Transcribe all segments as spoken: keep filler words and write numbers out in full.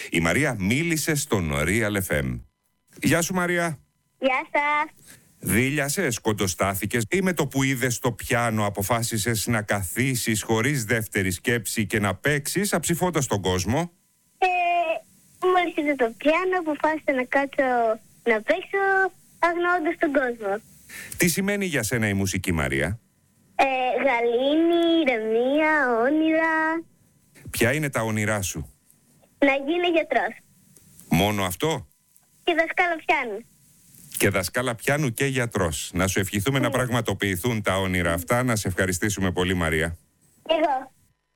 Η Μαρία μίλησε στον Real εφ εμ. Γεια σου Μαρία. Γεια σας. Δίλιασες, κοντοστάθηκες ή με το που είδες το πιάνο αποφάσισες να καθίσεις χωρίς δεύτερη σκέψη και να παίξεις αψηφώντας τον κόσμο? Ε, μόλις είδα το πιάνο αποφάσισα να κάτσω να παίξω αγνοώντας τον κόσμο. Τι σημαίνει για σένα η μουσική, Μαρία? Ε, γαλήνη, ηρεμία, όνειρα. Ποια είναι τα όνειρά σου? Να γίνω γιατρός. Μόνο αυτό? Και δασκάλα πιάνου. Και δασκάλα πιάνου και γιατρός. Να σου ευχηθούμε mm. να πραγματοποιηθούν τα όνειρα αυτά. Να σε ευχαριστήσουμε πολύ, Μαρία. Εγώ.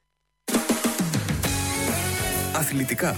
Αθλητικά.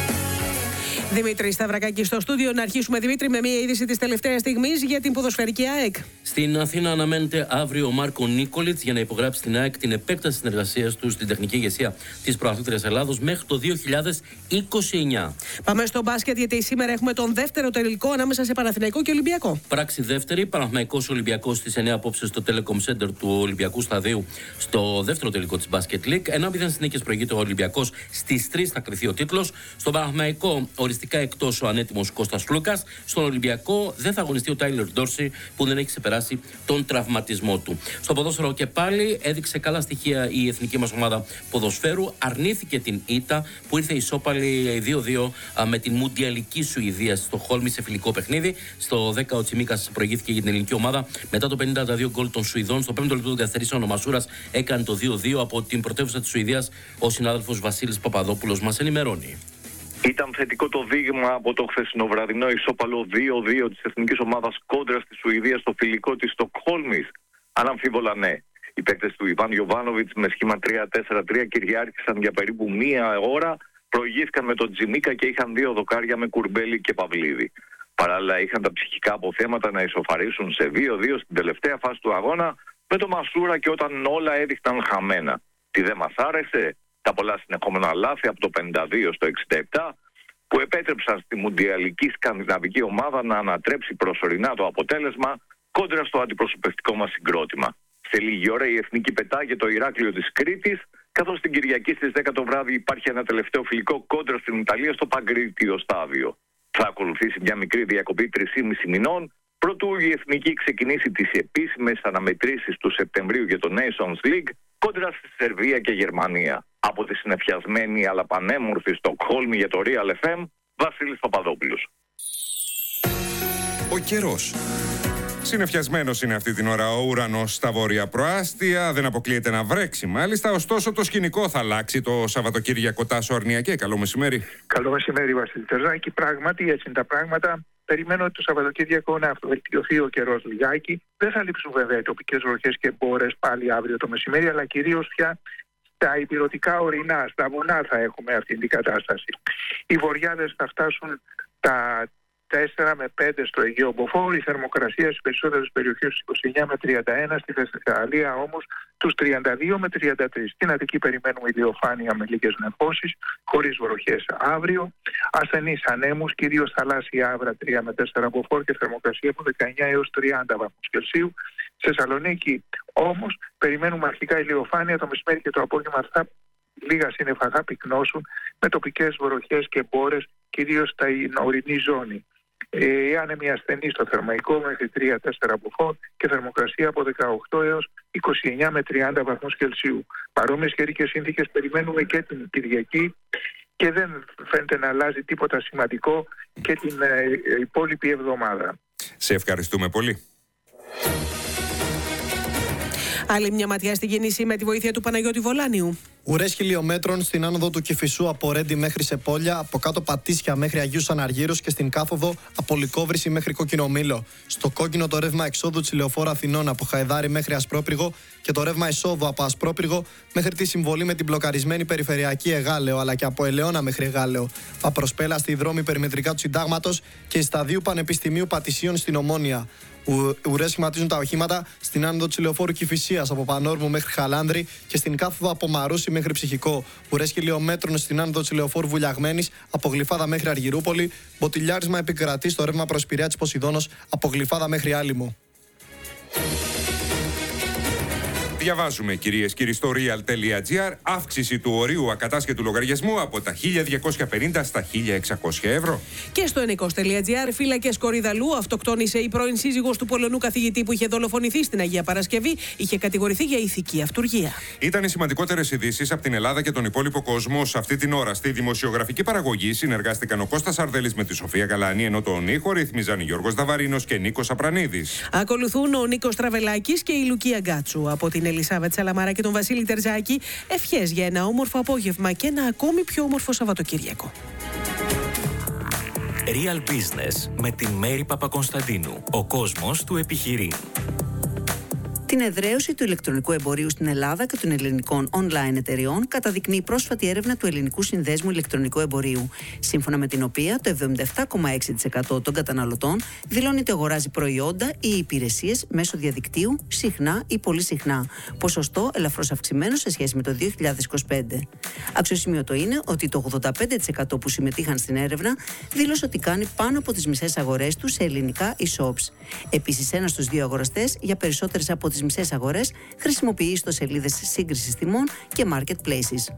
Δημήτρη Σταυρακάκη στο στούντιο. Να αρχίσουμε, Δημήτρη, με μια είδηση της τελευταίας στιγμής για την ποδοσφαιρική ΑΕΚ. Στην Αθήνα αναμένεται αύριο ο Μάρκο Νίκολιτς για να υπογράψει στην ΑΕΚ την επέκταση συνεργασίας του στην τεχνική ηγεσία της πρωταθλήτριας Ελλάδος μέχρι το δύο χιλιάδες είκοσι εννιά. Πάμε στο μπάσκετ, γιατί σήμερα έχουμε τον δεύτερο τελικό ανάμεσα σε Παναθηναϊκό και Ολυμπιακό. Πράξη δεύτερη, Παναθηναϊκός Ολυμπιακός στις εννιά απόψε στο Telecom Center του Ολυμπιακού Σταδίου στο δεύτερο τελικό της Basket League. ένα μηδέν στις νίκες προηγείται ο Ολυμπιακός, στις τρεις θα κρυθεί ο τίτλος. Στον Παναθηναϊκό οριστικά εκτός ο ανέτοιμος Κώστας Λούκας. Στον Ολυμπιακό δεν θα αγωνιστεί ο Τάιλερ Ντόρση που δεν έχει ξεπεράσει τον τραυματισμό του. Στο ποδόσφαιρο και πάλι έδειξε καλά στοιχεία η εθνική μας ομάδα ποδοσφαίρου. Αρνήθηκε την ήττα που ήρθε ισόπαλη δύο δύο με την Μουντιαλική Σουηδία στο Χόλμη σε φιλικό παιχνίδι. Στο δέκα ο Τσιμίκας προηγήθηκε για την ελληνική ομάδα μετά το πενήντα δύο γκολ των Σουηδών. Στο πέμπτο λεπτό των καθυστερήσεων ο Μασούρας έκανε το δύο δύο από την πρωτεύουσα της Σουηδίας. Ο συνάδελφος Βασίλης Παπαδόπουλος μας ενημερώνει. Ήταν θετικό το δείγμα από το χθεσινοβραδινό ισόπαλο δύο δύο της εθνικής ομάδας κόντρα στη Σουηδία στο φιλικό της Στοκχόλμης? Αναμφίβολα ναι. Οι παίκτες του Ιβάν Γιοβάνοβιτς με σχήμα τρία τέσσερα τρία κυριάρχησαν για περίπου μία ώρα, προηγήθηκαν με τον Τζιμίκα και είχαν δύο δοκάρια με Κουρμπέλη και Παυλίδη. Παράλληλα είχαν τα ψυχικά αποθέματα να ισοφαρίσουν σε δύο δύο στην τελευταία φάση του αγώνα με τον Μασούρα και όταν όλα έδειχναν χαμένα. Τι δεν μας άρεσε? Τα πολλά συνεχόμενα λάθη από το πενήντα δύο στο εξήντα επτά που επέτρεψαν στη μουντιαλική σκανδιναβική ομάδα να ανατρέψει προσωρινά το αποτέλεσμα κόντρα στο αντιπροσωπευτικό μας συγκρότημα. Σε λίγη ώρα η εθνική πετάγεται το Ηράκλειο της Κρήτης, καθώς την Κυριακή στις δέκα το βράδυ υπάρχει ένα τελευταίο φιλικό κόντρα στην Ιταλία στο Παγκρίτιο στάδιο. Θα ακολουθήσει μια μικρή διακοπή τρισήμισι μηνών, προτού η εθνική ξεκινήσει τις επίσημες αναμετρήσεις του Σεπτεμβρίου για το Nations League κόντρα στη Σερβία και Γερμανία. Από τη συνεφιασμένη αλλά πανέμορφη Στοκχόλμη για το Real εφ εμ, Βασίλης Παπαδόπουλος. Ο καιρός. Συνεφιασμένος είναι αυτή την ώρα ο ουρανός στα βόρεια προάστια. Δεν αποκλείεται να βρέξει μάλιστα. Ωστόσο το σκηνικό θα αλλάξει το Σαββατοκύριακο. Τάσο Αρνιακέ, καλό μεσημέρι. Καλό μεσημέρι, Βασίλη Τερζάκη. Πράγματι, έτσι είναι τα πράγματα. Περιμένω το Σαββατοκύριακο να αυτοβελτιωθεί ο καιρός λιγάκι. Δεν θα λείψουν βέβαια οι τοπικές βροχές και μπόρες πάλι αύριο το μεσημέρι, αλλά κυρίως πια στα ηπειρωτικά ορεινά, στα βουνά θα έχουμε αυτή την κατάσταση. Οι βοριάδες θα φτάσουν τα τέσσερα με πέντε στο Αιγαίο Μποφόρ, η θερμοκρασία στις περισσότερες περιοχές στους είκοσι εννιά με τριάντα ένα, στη Θεσσαλία όμως τους τριάντα δύο με τριάντα τρία. Στην Αττική περιμένουμε ηλιοφάνεια με λίγες νεφώσεις, χωρίς βροχές αύριο. Ασθενείς ανέμους, κυρίως θαλάσσια άβρα τρία με τέσσερα Μποφόρ και θερμοκρασία από δεκαεννιά έως τριάντα βαθμούς Κελσίου. Στη Θεσσαλονίκη όμως περιμένουμε αρχικά ηλιοφάνεια, το μεσημέρι και το απόγευμα θα λίγα σύννεφα θα πυκνώσουν με τοπικές βροχές και μπόρες, κυρίως στα ορεινή ζώνη. Ε, άνεμοι ασθενείς στο Θερμαϊκό μέχρι τρία τέσσερα Μποφόρ και θερμοκρασία από δεκαοκτώ έως είκοσι εννιά με τριάντα βαθμούς Κελσίου. Παρόμοιες καιρικές συνθήκες περιμένουμε και την Κυριακή και δεν φαίνεται να αλλάζει τίποτα σημαντικό και την ε, υπόλοιπη εβδομάδα. Σε ευχαριστούμε πολύ. Άλλη μια ματιά στην κίνηση με τη βοήθεια του Παναγιώτη Βολάνιου. Ουρές χιλιόμετρων στην άνοδο του Κηφισού από Ρέντι μέχρι Σεπόλια, από κάτω Πατήσια μέχρι Αγίους Αναργύρους και στην κάθοδο από Λυκόβρηση μέχρι Κοκκινομήλο. Στο κόκκινο το ρεύμα εξόδου της Λεωφόρου Αθηνών από Χαϊδάρι μέχρι Ασπρόπυργο και το ρεύμα εισόδου από Ασπρόπυργο μέχρι τη συμβολή με την μπλοκαρισμένη περιφερειακή Εγάλεο αλλά και από Ελαιώνα μέχρι Εγάλεο. Απροσπέλα στη δρόμη περιμετρικά του Συντάγματος και σταδίου Πανεπιστημίου Πατησίων στην Ομόνια. Ουρές σχηματίζουν τα οχήματα στην άνοδο της Λεωφόρου Κηφισίας από Πανόρμου μέχρι Χαλάνδρη και στην κάθοδο από Μαρούσι μέχρι Ψυχικό. Ουρές χιλιόμετρων στην άνοδο της Λεωφόρου Βουλιαγμένης από Γλυφάδα μέχρι Αργυρούπολη. Μποτιλιάρισμα επικρατεί στο ρεύμα προς Πειραιά της Ποσειδώνος από Γλυφάδα μέχρι Άλυμο. Διαβάζουμε, κυρίες και κύριοι, στο real.gr, αύξηση του ορίου ακατάσχετου λογαριασμού από τα χίλια διακόσια πενήντα στα χίλια εξακόσια ευρώ. Και στο ενικός.gr, φύλακες Κορυδαλού, αυτοκτόνησε η πρώην σύζυγος του Πολωνού καθηγητή που είχε δολοφονηθεί στην Αγία Παρασκευή. Είχε κατηγορηθεί για ηθική αυτουργία. Ήταν οι σημαντικότερες ειδήσεις από την Ελλάδα και τον υπόλοιπο κόσμο σε αυτή την ώρα. Στη δημοσιογραφική παραγωγή συνεργάστηκαν ο Κώστας Αρδέλης με τη Σοφία Γαλάνη, ενώ τον ήχο ρυθμίζαν Γιώργος Δαβαρίνος και Νίκος Απρανίδης. Ακολουθούν ο Νίκος Τραβελάκης και η Λουκία Γκάτσου. Από την Ελισάβετ Σαλαμάρα και τον Βασίλη Τερζάκη, ευχές για ένα όμορφο απόγευμα και ένα ακόμη πιο όμορφο Σαββατοκύριακο. Real Business με την Μέρη Παπακονσταντίνου. Ο κόσμος του επιχειρεί. Την εδραίωση του ηλεκτρονικού εμπορίου στην Ελλάδα και των ελληνικών online εταιριών καταδεικνύει πρόσφατη έρευνα του Ελληνικού Συνδέσμου Ηλεκτρονικού Εμπορίου, σύμφωνα με την οποία το εβδομήντα επτά κόμμα έξι τοις εκατό των καταναλωτών δηλώνει ότι αγοράζει προϊόντα ή υπηρεσίες μέσω διαδικτύου συχνά ή πολύ συχνά, ποσοστό ελαφρώς αυξημένο σε σχέση με το δύο χιλιάδες είκοσι πέντε. Αξιοσημείωτο είναι ότι το ογδόντα πέντε τοις εκατό που συμμετείχαν στην έρευνα δήλωσε ότι κάνει πάνω από τις μισές αγορές του σε ελληνικά e-shops. Επίσης, ένας στους δύο αγοραστές για περισσότερες από τις μισές αγορές χρησιμοποιεί ιστοσελίδες σύγκρισης τιμών και marketplaces.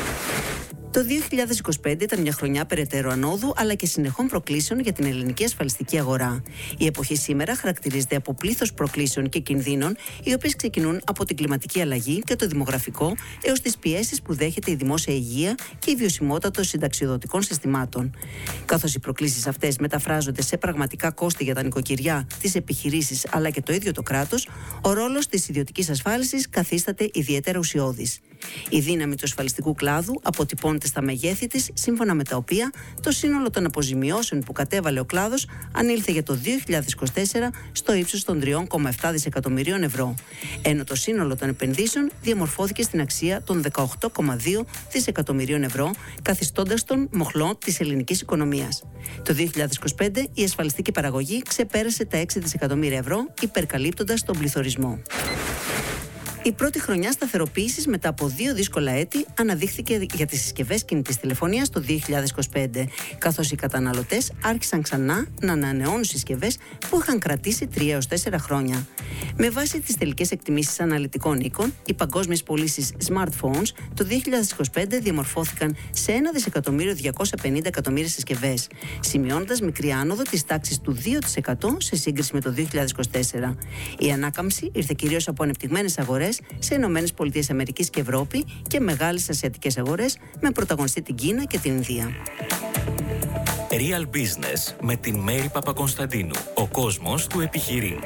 Το δύο χιλιάδες είκοσι πέντε ήταν μια χρονιά περαιτέρω ανόδου αλλά και συνεχών προκλήσεων για την ελληνική ασφαλιστική αγορά. Η εποχή σήμερα χαρακτηρίζεται από πλήθος προκλήσεων και κινδύνων, οι οποίες ξεκινούν από την κλιματική αλλαγή και το δημογραφικό έως τις πιέσεις που δέχεται η δημόσια υγεία και η βιωσιμότητα των συνταξιοδοτικών συστημάτων. Καθώς οι προκλήσεις αυτές μεταφράζονται σε πραγματικά κόστη για τα νοικοκυριά, τις επιχειρήσεις αλλά και το ίδιο το κράτος, ο ρόλος της ιδιωτικής ασφάλισης καθίσταται ιδιαίτερα ουσιώδης. Η δύναμη του ασφαλιστικού κλάδου αποτυπώνεται στα μεγέθη της, σύμφωνα με τα οποία το σύνολο των αποζημιώσεων που κατέβαλε ο κλάδος ανήλθε για το δύο χιλιάδες είκοσι τέσσερα στο ύψος των τρία κόμμα επτά δισεκατομμυρίων ευρώ, ενώ το σύνολο των επενδύσεων διαμορφώθηκε στην αξία των δεκαοκτώ κόμμα δύο δισεκατομμυρίων ευρώ, καθιστώντας τον μοχλό της ελληνικής οικονομίας. Το δύο χιλιάδες είκοσι πέντε η ασφαλιστική παραγωγή ξεπέρασε τα έξι δισεκατομμύρια ευρώ, υπερκαλύπτοντας τον πληθωρισμό. Η πρώτη χρονιά σταθεροποίησης μετά από δύο δύσκολα έτη αναδείχθηκε για τις συσκευές κινητής τηλεφωνίας το δύο χιλιάδες είκοσι πέντε, καθώς οι καταναλωτές άρχισαν ξανά να ανανεώνουν συσκευές που είχαν κρατήσει τρία έως τέσσερα χρόνια. Με βάση τις τελικές εκτιμήσεις αναλυτικών οίκων, οι παγκόσμιες πωλήσεις smartphones το δύο χιλιάδες είκοσι πέντε διαμορφώθηκαν σε ένα δισεκατομμύριο διακόσια πενήντα εκατομμύρια συσκευές, σημειώνοντας μικρή άνοδο της τάξης του δύο τοις εκατό σε σύγκριση με το δύο χιλιάδες είκοσι τέσσερα. Η ανάκαμψη ήρθε κυρίως από ανεπτυγμένες αγορές σε Ηνωμένες Πολιτείες Αμερικής και Ευρώπη και μεγάλες ασιατικές αγορές με πρωταγωνιστή την Κίνα και την Ινδία. Real Business με την Μέρη Παπακονσταντίνου. Ο κόσμος του επιχειρεί.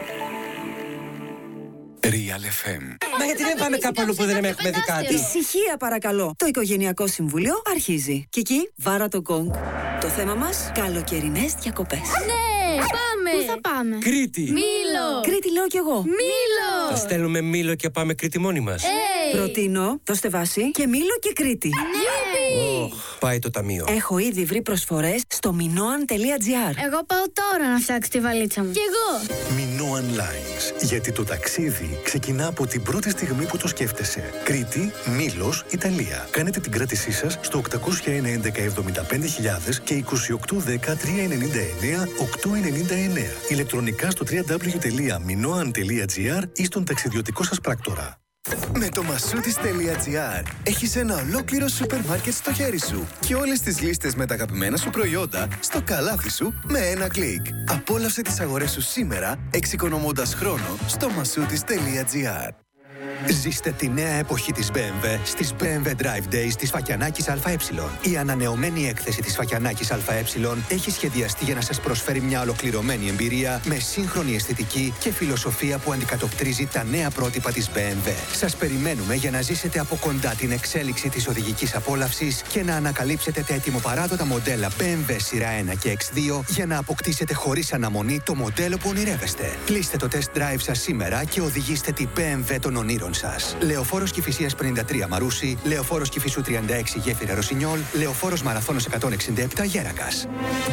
Real εφ εμ. Μα γιατί δεν πάμε κάπου αλλού που δεν έχουμε δει κάτι? Ησυχία παρακαλώ. Το Οικογενειακό Συμβούλιο αρχίζει. Κική, βάρα το γκονγκ. Το θέμα μας, καλοκαιρινές διακοπές. Ναι, πάμε. Πού θα πάμε? Κρήτη. Μήλο. Κρήτη λέω κι εγώ. Μήλο. Θα στέλνουμε Μήλο και πάμε Κρήτη μόνοι μας. Hey. Προτείνω το Στεβάσι και Μήλο και Κρήτη. Ναι. Oh, πάει το ταμείο. Έχω ήδη βρει προσφορές στο minoan τελεία gr. Εγώ πάω τώρα να φτιάξω τη βαλίτσα μου. Κι εγώ. Minoan Lines. Γιατί το ταξίδι ξεκινά από την πρώτη στιγμή που το σκέφτεσαι. Κρήτη, Μήλος, Ιταλία. Κάνετε την κράτησή σας στο οκτώ ένα ένα εβδομήντα πέντε χιλιάδες και είκοσι οκτώ δέκα τριακόσια ενενήντα εννέα οκτακόσια ενενήντα εννέα. Ηλεκτρονικά στο double-u double-u double-u τελεία minoan τελεία gr ή στον ταξιδιωτικό σας πράκτορα. Με το μασούτις τελεία gr έχεις ένα ολόκληρο σούπερ μάρκετ στο χέρι σου και όλες τις λίστες με τα αγαπημένα σου προϊόντα στο καλάθι σου με ένα κλικ. Απόλαυσε τις αγορές σου σήμερα, εξοικονομώντας χρόνο στο μασούτις τελεία gr. Ζήστε τη νέα εποχή της μπι εμ ντάμπλιου στις μπι εμ ντάμπλιου Drive Days της Φακιανάκης ΑΕ. Η ανανεωμένη έκθεση της Φακιανάκης ΑΕ έχει σχεδιαστεί για να σας προσφέρει μια ολοκληρωμένη εμπειρία με σύγχρονη αισθητική και φιλοσοφία που αντικατοπτρίζει τα νέα πρότυπα της μπι εμ ντάμπλιου. Σας περιμένουμε για να ζήσετε από κοντά την εξέλιξη της οδηγικής απόλαυσης και να ανακαλύψετε τα ετοιμοπαράδοτα μοντέλα μπι εμ ντάμπλιου σειρά ένα και εξ δύο για να αποκτήσετε χωρίς αναμονή το μοντέλο που ονειρεύεστε. Κλείστε το test drive σας σήμερα και οδηγήστε την μπι εμ ντάμπλιου των ονείρων σας. Λεωφόρος Κηφισίας πενήντα τρία Μαρούσι, Λεωφόρος Κηφισού τριάντα έξι Γέφυρα Ρωσινιόλ, Λεωφόρος Μαραθώνος εκατόν εξήντα επτά Γέρακας.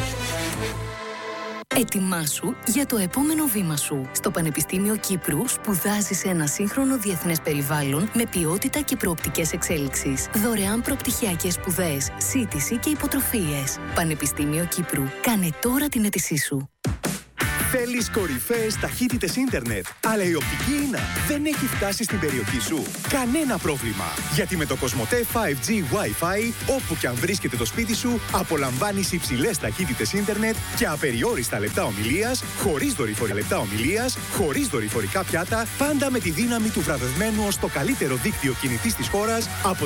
Ετοιμάσου για το επόμενο βήμα σου. Στο Πανεπιστήμιο Κύπρου σπουδάζεις σε ένα σύγχρονο διεθνές περιβάλλον με ποιότητα και προοπτικές εξέλιξης. Δωρεάν προπτυχιακές σπουδές, σύντηση και υποτροφίες. Πανεπιστήμιο Κύπρου. Κάνε τώρα την αίτησή σου. Θέλεις κορυφαίες ταχύτητες ίντερνετ, αλλά η οπτική ίνα δεν έχει φτάσει στην περιοχή σου? Κανένα πρόβλημα. Γιατί με το Κοσμοτέ φάιβ τζι Wi-Fi, όπου και αν βρίσκεται το σπίτι σου, απολαμβάνεις υψηλές ταχύτητες ίντερνετ και απεριόριστα λεπτά ομιλίας, χωρίς δορυφορικά λεπτά ομιλίας, χωρίς δορυφορικά πιάτα, πάντα με τη δύναμη του βραβευμένου ως το καλύτερο δίκτυο κινητής της χώρας από